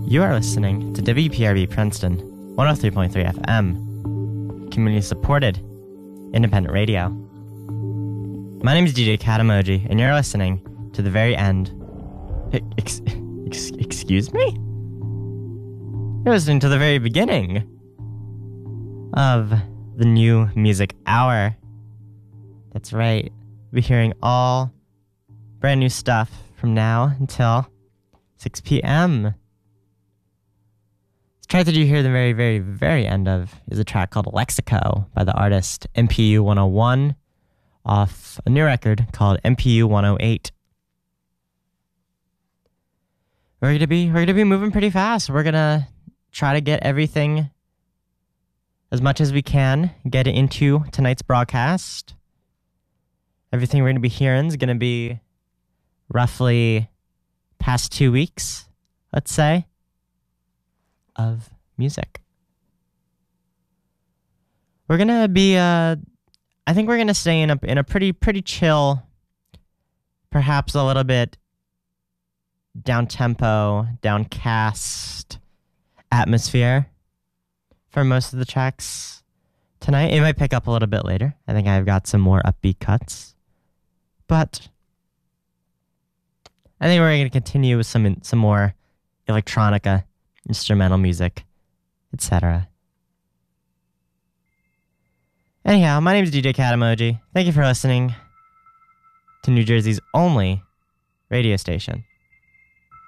You are listening to WPRB Princeton 103.3 FM, community supported, independent radio. My name is DJ Katamoji, and you're listening to the very end. Excuse me? You're listening to the very beginning of the new music hour. That's right. We'll be hearing all brand new stuff from now until 6 p.m. The track that you hear the very, very, very end of is a track called Lexico by the artist MPU 101 off a new record called MPU 108. We're gonna be moving pretty fast. We're gonna try to get everything as much as we can, get it into tonight's broadcast. Everything we're gonna be hearing is gonna be roughly past 2 weeks, let's say, of music. We're gonna be, I think we're gonna stay in a pretty chill, perhaps a little bit down-tempo, downcast atmosphere for most of the tracks tonight. It might pick up a little bit later. I think I've got some more upbeat cuts. But I think we're going to continue with some more electronica, instrumental music, etc. Anyhow, my name is DJ Katamoji. Thank you for listening to New Jersey's only radio station.